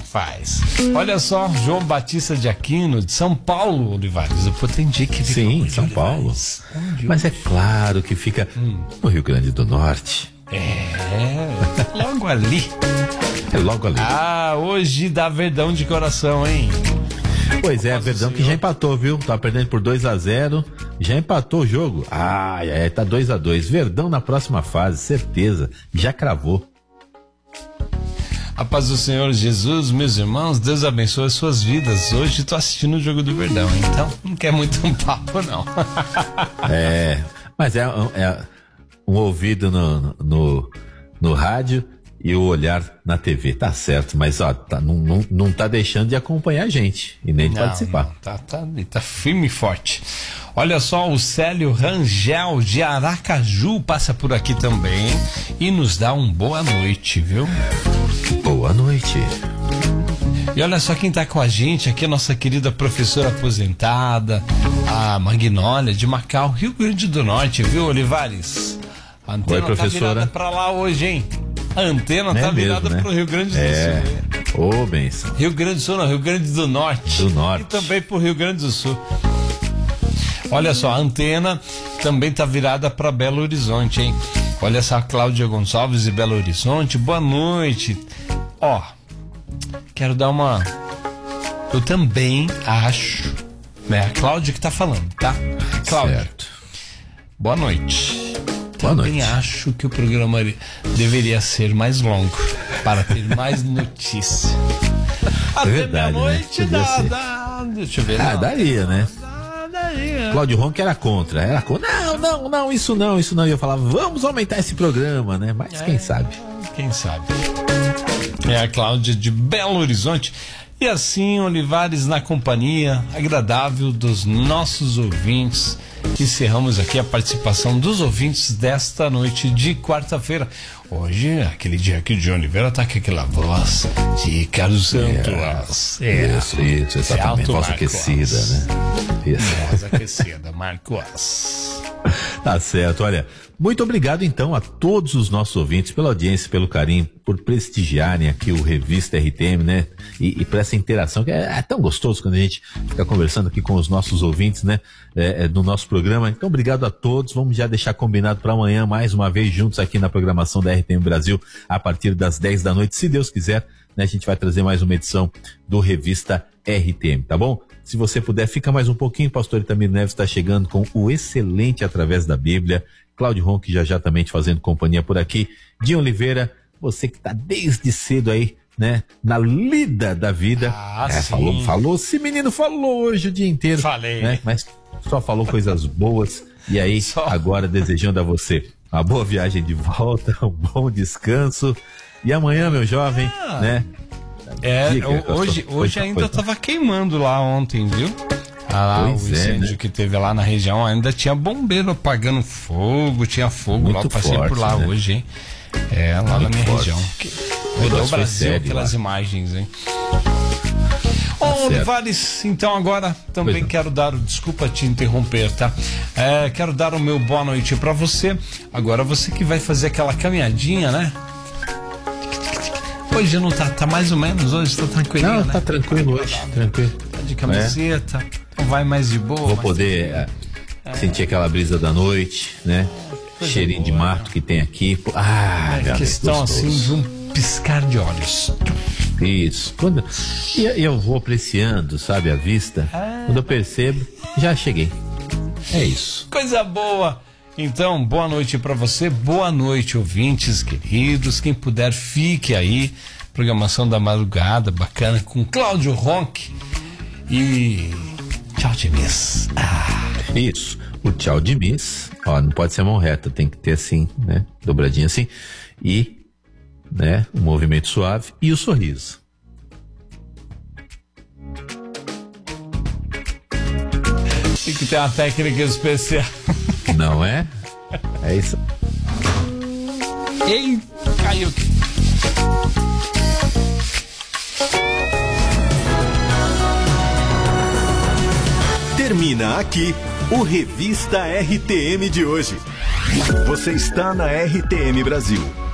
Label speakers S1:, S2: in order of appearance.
S1: Rapaz, olha só, João Batista de Aquino, de São Paulo, Olivares. Eu pretendi que fica.
S2: Sim, São Paulo. Mas é claro que fica no Rio Grande do Norte.
S1: Logo ali.
S2: É logo ali.
S1: Hoje dá Verdão de coração, hein?
S2: Pois é, Verdão que já empatou, viu? Tá perdendo por 2-0, já empatou o jogo. Tá 2-2. Verdão na próxima fase, certeza. Já cravou.
S1: A paz do Senhor Jesus, meus irmãos, Deus abençoe as suas vidas. Hoje tô assistindo o jogo do Verdão, então não quer muito um papo, não.
S2: Mas é um ouvido no rádio e o olhar na TV, tá certo, mas não tá deixando de acompanhar a gente e nem de participar.
S1: Não, tá firme e forte. Olha só, o Célio Rangel de Aracaju passa por aqui também e nos dá boa noite, viu?
S2: Boa noite.
S1: E olha só quem tá com a gente aqui, a nossa querida professora aposentada, a Magnólia de Macau, Rio Grande do Norte, viu, Olivares? A antena
S2: Oi, professora.
S1: tá virada pra lá hoje, hein? A antena tá virada pro Rio Grande do Sul.
S2: Ô, benção.
S1: Rio Grande do Sul, não, Rio Grande do Norte. E também pro Rio Grande do Sul. Olha só, a antena também tá virada pra Belo Horizonte, hein? Olha só, a Cláudia Gonçalves de Belo Horizonte, boa noite. Quero dar eu também acho, né? A Cláudia que tá falando, tá? Cláudia. Certo. Boa noite. Também acho que o programa deveria ser mais longo para ter mais notícia.
S2: Até verdade, meia-noite
S1: deixa eu ver.
S2: Daria, né? Daria. Cláudio Ronco era contra. Não, isso não. E eu falava, vamos aumentar esse programa, né? Mas quem sabe?
S1: Quem sabe? É a Cláudia de Belo Horizonte. E assim, Olivares, na companhia agradável dos nossos ouvintes, encerramos aqui a participação dos ouvintes desta noite de quarta-feira. Hoje, aquele dia que o John Oliveira tá com aquela voz de Carlos Santos.
S2: Isso, exatamente. Voz aquecida, né?
S1: Voz aquecida, Marcos.
S2: Tá certo, olha. Muito obrigado, então, a todos os nossos ouvintes pela audiência, pelo carinho, por prestigiarem aqui o Revista RTM, né? E por essa interação, que é tão gostoso quando a gente fica conversando aqui com os nossos ouvintes, né? Do nosso programa. Então, obrigado a todos. Vamos já deixar combinado para amanhã, mais uma vez, juntos aqui na programação da RTM Brasil, a partir das 10 da noite. Se Deus quiser, né? A gente vai trazer mais uma edição do Revista RTM, tá bom? Se você puder, fica mais um pouquinho. Pastor Itamir Neves está chegando com o excelente Através da Bíblia. Cláudio Ronco já também te fazendo companhia por aqui. Dinho Oliveira, você que tá desde cedo aí, né? Na lida da vida. Falou. Esse menino falou hoje o dia inteiro.
S1: Falei.
S2: Né? Mas só falou coisas boas. E aí, agora desejando a você uma boa viagem de volta, um bom descanso. E amanhã, meu jovem, né?
S1: Hoje ainda tava queimando lá ontem, viu? O incêndio, né? Que teve lá na região, ainda tinha bombeiro apagando fogo, tinha fogo muito lá, eu passei forte, por lá, né? Hoje, hein? Lá muito na minha forte. Região. Rodou o Brasil aquelas imagens, hein? Olivares, então agora também quero dar, desculpa te interromper, tá? Quero dar o meu boa noite pra você. Agora você que vai fazer aquela caminhadinha, né? Hoje não tá mais ou menos, hoje tá tranquilo.
S2: Não,
S1: né?
S2: Tá tranquilo hoje, tranquilo.
S1: Tá de camiseta, vai mais de boa.
S2: Vou poder sentir aquela brisa da noite, né? Cheirinho de mato que tem aqui.
S1: Questão assim de um piscar de olhos.
S2: Isso. E eu vou apreciando, sabe, a vista. Quando eu percebo, já cheguei. É isso.
S1: Coisa boa. Então, boa noite pra você, boa noite, ouvintes queridos. Quem puder, fique aí. Programação da madrugada, bacana, com Cláudio Ronco. E tchau de miss.
S2: Isso, o tchau de miss, não pode ser mão reta, tem que ter assim, né? Dobradinha assim. E, né? Um movimento suave e o sorriso.
S1: Tem que ter uma técnica especial.
S2: Não é? É isso.
S1: Ei, caiu aqui.
S3: Termina aqui o Revista RTM de hoje. Você está na RTM Brasil.